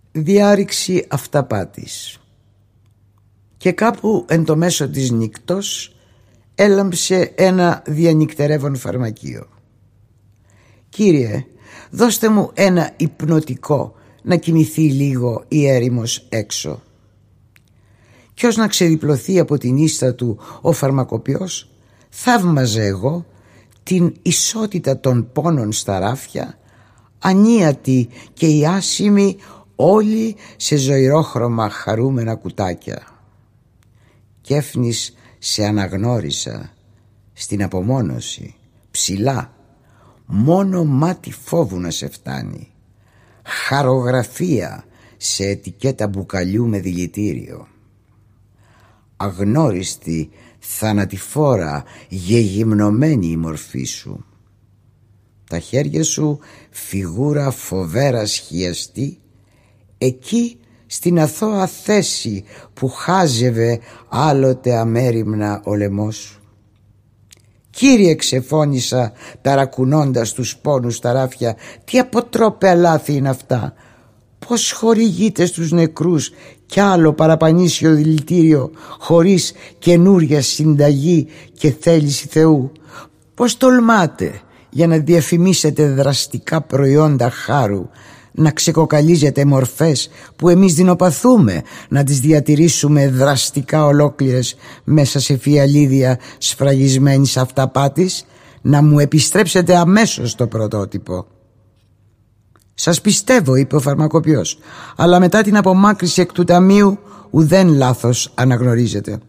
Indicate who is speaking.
Speaker 1: Διάρρηξη αυταπάτης. Και κάπου εν το μέσο της νύκτος έλαμψε ένα διανυκτερεύον φαρμακείο. «Κύριε, δώστε μου ένα υπνοτικό να κοιμηθεί λίγο η έρημος έξω». Κι ως να ξεδιπλωθεί από την ίστα του ο φαρμακοποιός, θαύμαζε εγώ την ισότητα των πόνων στα ράφια, ανίατη και οι άσημοι όλοι σε ζωηρόχρωμα χαρούμενα κουτάκια. Κέφνης σε αναγνώρισα στην απομόνωση, ψηλά, μόνο μάτι φόβου να σε φτάνει, χαρογραφία σε ετικέτα μπουκαλιού με δηλητήριο. Αγνώριστη, θανατηφόρα, γεγυμνωμένη η μορφή σου. Τα χέρια σου φιγούρα φοβέρα σχιαστή, εκεί στην αθώα θέση που χάζευε άλλοτε αμέριμνα ο λαιμός σου. «Κύριε», ξεφώνησα ταρακουνώντας τους πόνους στα ράφια, «τι αποτρόπαια λάθη είναι αυτά! Πώς χορηγείτε στους νεκρούς κι άλλο παραπανήσιο δηλητήριο χωρίς καινούρια συνταγή και θέληση Θεού? Πώς τολμάτε για να διαφημίσετε δραστικά προϊόντα χάρου να ξεκοκαλίζετε μορφές που εμείς δεινοπαθούμε να τις διατηρήσουμε δραστικά ολόκληρες μέσα σε φιαλίδια σφραγισμένης αυταπάτης? Να μου επιστρέψετε αμέσως το πρωτότυπο». «Σας πιστεύω», είπε ο φαρμακοποιός, «αλλά μετά την απομάκρυση εκ του ταμείου ουδέν λάθος αναγνωρίζεται».